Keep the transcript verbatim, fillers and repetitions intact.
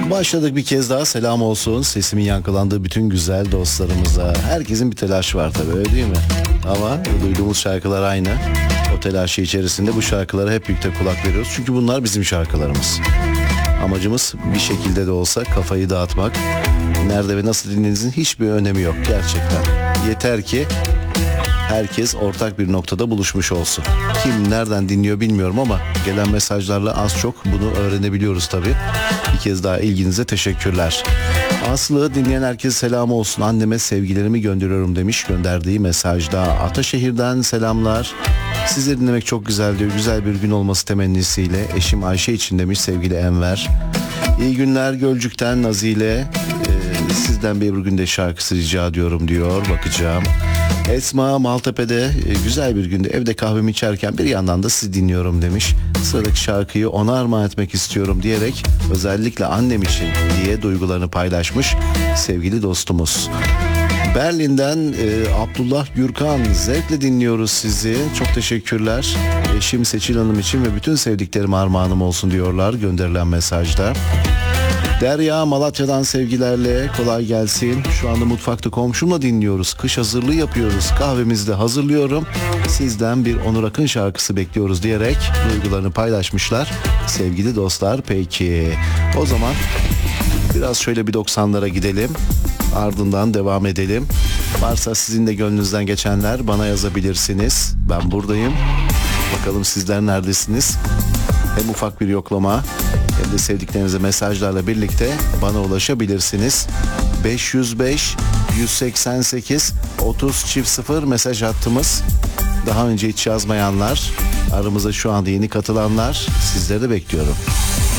Başladık bir kez daha, selam olsun sesimin yankılandığı bütün güzel dostlarımıza. Herkesin bir telaşı var tabii, öyle değil mi? Ama duyduğumuz şarkılar aynı. O telaşı içerisinde bu şarkılara hep birlikte kulak veriyoruz. Çünkü bunlar bizim şarkılarımız. Amacımız bir şekilde de olsa kafayı dağıtmak. Nerede ve nasıl dinlediğinizin hiçbir önemi yok gerçekten. Yeter ki herkes ortak bir noktada buluşmuş olsun. Kim nereden dinliyor bilmiyorum ama gelen mesajlarla az çok bunu öğrenebiliyoruz tabii. Bir kez daha ilginize teşekkürler. Aslı, dinleyen herkese selam olsun. Anneme sevgilerimi gönderiyorum demiş gönderdiği mesajda. Ataşehir'den selamlar. Sizleri dinlemek çok güzel diyor. Güzel bir gün olması temennisiyle eşim Ayşe için demiş sevgili Enver. İyi günler Gölcük'ten Nazile. Ee, sizden bir Ebru Gündeş şarkısı rica ediyorum diyor. Bakacağım. Esma Maltepe'de e, güzel bir günde evde kahvemi içerken bir yandan da sizi dinliyorum demiş. Sıradaki şarkıyı ona armağan etmek istiyorum diyerek özellikle annem için diye duygularını paylaşmış sevgili dostumuz. Berlin'den e, Abdullah Gürkan, zevkle dinliyoruz sizi. Çok teşekkürler. Eşim Seçil Hanım için ve bütün sevdiklerim armağanım olsun diyorlar gönderilen mesajda. Derya Malatya'dan sevgilerle, kolay gelsin. Şu anda mutfakta komşumla dinliyoruz. Kış hazırlığı yapıyoruz. Kahvemizi de hazırlıyorum. Sizden bir Onur Akın şarkısı bekliyoruz diyerek duygularını paylaşmışlar. Sevgili dostlar, peki. O zaman biraz şöyle bir doksanlara gidelim. Ardından devam edelim. Varsa sizin de gönlünüzden geçenler bana yazabilirsiniz. Ben buradayım. Bakalım sizler neredesiniz? Hem ufak bir yoklama hem de sevdiklerinize mesajlarla birlikte bana ulaşabilirsiniz. beş yüz beş yüz seksen sekiz otuz çift sıfır mesaj hattımız. Daha önce hiç yazmayanlar, aramıza şu anda yeni katılanlar, sizleri de bekliyorum.